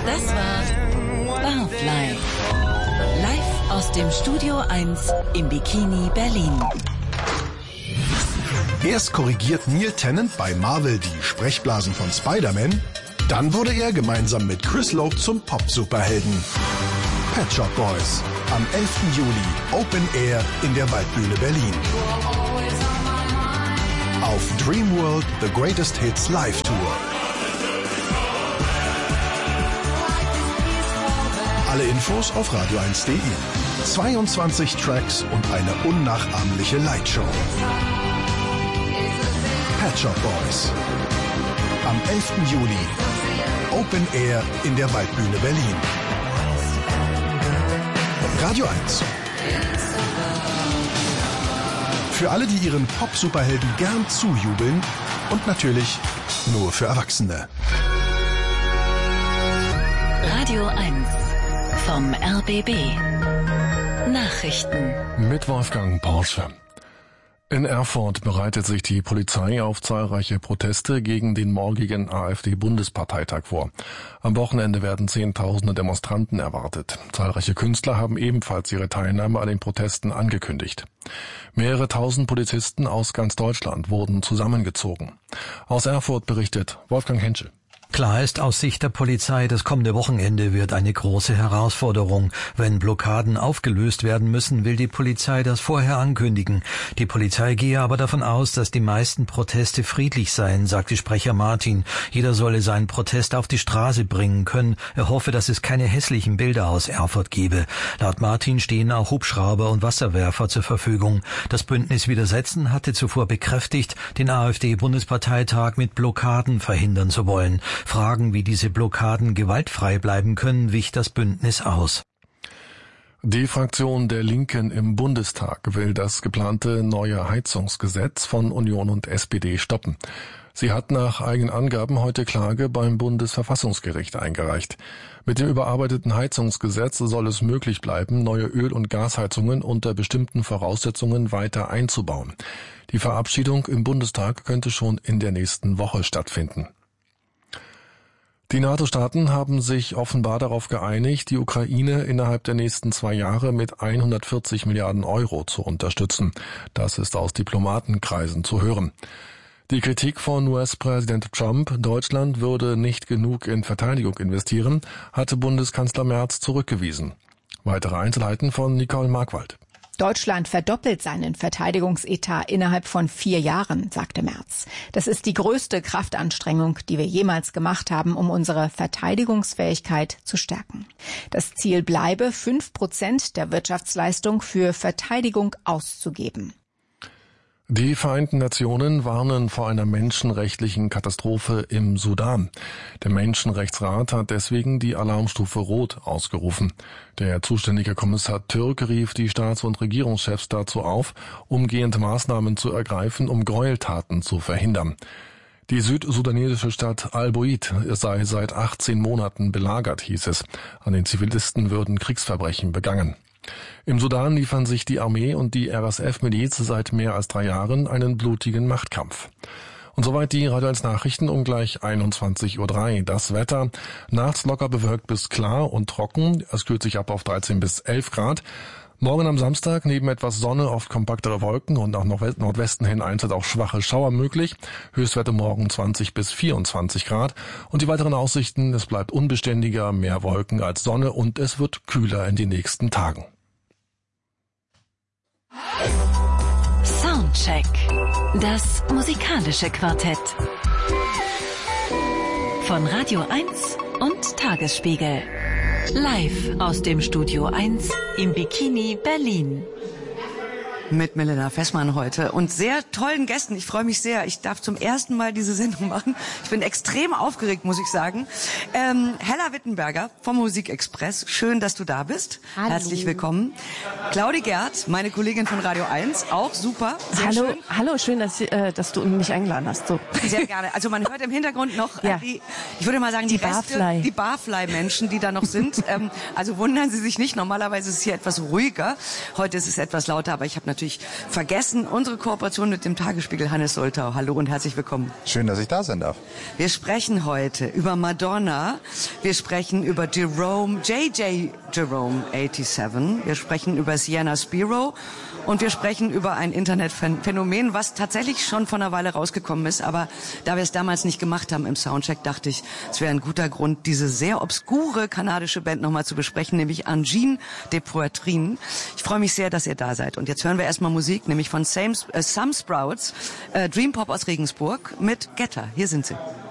Das war Barfly. Live aus dem Studio 1 im Bikini Berlin. Erst korrigiert Neil Tennant bei Marvel die Sprechblasen von Spider-Man, dann wurde er gemeinsam mit Chris Lowe zum Pop-Superhelden. Pet Shop Boys, am 11. Juli, Open Air in der Waldbühne Berlin. Auf Dreamworld The Greatest Hits Live Tour. Alle Infos auf radio1.de. 22 Tracks und eine unnachahmliche Lightshow. Pet Shop Boys. Am 11. Juli. Open Air in der Waldbühne Berlin. Radio 1. Für alle, die ihren Pop-Superhelden gern zujubeln und natürlich nur für Erwachsene. Radio 1 vom RBB. Nachrichten. Mit Wolfgang Porsche. In Erfurt bereitet sich die Polizei auf zahlreiche Proteste gegen den morgigen AfD-Bundesparteitag vor. Am Wochenende werden Zehntausende Demonstranten erwartet. Zahlreiche Künstler haben ebenfalls ihre Teilnahme an den Protesten angekündigt. Mehrere tausend Polizisten aus ganz Deutschland wurden zusammengezogen. Aus Erfurt berichtet Wolfgang Henschel. Klar ist aus Sicht der Polizei, das kommende Wochenende wird eine große Herausforderung. Wenn Blockaden aufgelöst werden müssen, will die Polizei das vorher ankündigen. Die Polizei gehe aber davon aus, dass die meisten Proteste friedlich seien, sagte Sprecher Martin. Jeder solle seinen Protest auf die Straße bringen können. Er hoffe, dass es keine hässlichen Bilder aus Erfurt gebe. Laut Martin stehen auch Hubschrauber und Wasserwerfer zur Verfügung. Das Bündnis Widersetzen hatte zuvor bekräftigt, den AfD-Bundesparteitag mit Blockaden verhindern zu wollen. Fragen, wie diese Blockaden gewaltfrei bleiben können, wich das Bündnis aus. Die Fraktion der Linken im Bundestag will das geplante neue Heizungsgesetz von Union und SPD stoppen. Sie hat nach eigenen Angaben heute Klage beim Bundesverfassungsgericht eingereicht. Mit dem überarbeiteten Heizungsgesetz soll es möglich bleiben, neue Öl- und Gasheizungen unter bestimmten Voraussetzungen weiter einzubauen. Die Verabschiedung im Bundestag könnte schon in der nächsten Woche stattfinden. Die NATO-Staaten haben sich offenbar darauf geeinigt, die Ukraine innerhalb der nächsten 2 Jahre mit 140 Milliarden Euro zu unterstützen. Das ist aus Diplomatenkreisen zu hören. Die Kritik von US-Präsident Trump, Deutschland würde nicht genug in Verteidigung investieren, hatte Bundeskanzler Merz zurückgewiesen. Weitere Einzelheiten von Nicole Markwald. Deutschland verdoppelt seinen Verteidigungsetat innerhalb von 4 Jahren, sagte Merz. Das ist die größte Kraftanstrengung, die wir jemals gemacht haben, um unsere Verteidigungsfähigkeit zu stärken. Das Ziel bleibe, 5% der Wirtschaftsleistung für Verteidigung auszugeben. Die Vereinten Nationen warnen vor einer menschenrechtlichen Katastrophe im Sudan. Der Menschenrechtsrat hat deswegen die Alarmstufe Rot ausgerufen. Der zuständige Kommissar Türk rief die Staats- und Regierungschefs dazu auf, umgehend Maßnahmen zu ergreifen, um Gräueltaten zu verhindern. Die südsudanesische Stadt Al-Boid sei seit 18 Monaten belagert, hieß es. An den Zivilisten würden Kriegsverbrechen begangen. Im Sudan liefern sich die Armee und die RSF-Miliz seit mehr als 3 Jahren einen blutigen Machtkampf. Und soweit die Radio 1 Nachrichten um gleich 21:03 Uhr. Das Wetter nachts locker bewölkt bis klar und trocken. Es kühlt sich ab auf 13 bis 11 Grad. Morgen am Samstag neben etwas Sonne oft kompaktere Wolken und nach Nordwesten hin einzeln auch schwache Schauer möglich. Höchstwerte morgen 20 bis 24 Grad. Und die weiteren Aussichten, es bleibt unbeständiger, mehr Wolken als Sonne und es wird kühler in den nächsten Tagen. Soundcheck. Das musikalische Quartett. Von Radio 1 und Tagesspiegel. Live aus dem Studio 1 im Bikini Berlin. Mit Milena Fessmann heute und sehr tollen Gästen. Ich freue mich sehr. Ich darf zum ersten Mal diese Sendung machen. Ich bin extrem aufgeregt, muss ich sagen. Hella Wittenberger vom Musikexpress. Schön, dass du da bist. Hallo. Herzlich willkommen. Claudi Gerd, meine Kollegin von Radio 1. Auch super. Sehr Hallo, schön, dass du mich eingeladen hast. So. Sehr gerne. Also man hört im Hintergrund noch die, ich würde mal sagen, die Barfly-Menschen, die da noch sind. Also wundern Sie sich nicht. Normalerweise ist es hier etwas ruhiger. Heute ist es etwas lauter, aber ich habe natürlich natürlich vergessen. Unsere Kooperation mit dem Tagesspiegel. Hannes Soltau, hallo und herzlich willkommen. Schön, dass ich da sein darf. Wir sprechen heute über Madonna. Wir sprechen über Jerome, J.J. Jerome 87. Wir sprechen über Sienna Spiro. Und wir sprechen über ein Internetphänomen, was tatsächlich schon vor einer Weile rausgekommen ist. Aber da wir es damals nicht gemacht haben im Soundcheck, dachte ich, es wäre ein guter Grund, diese sehr obskure kanadische Band nochmal zu besprechen, nämlich Angine de Poitrine. Ich freue mich sehr, dass ihr da seid. Und jetzt hören wir erstmal Musik, nämlich von Some Sprouts, Dream Pop aus Regensburg mit Getter. Hier sind sie.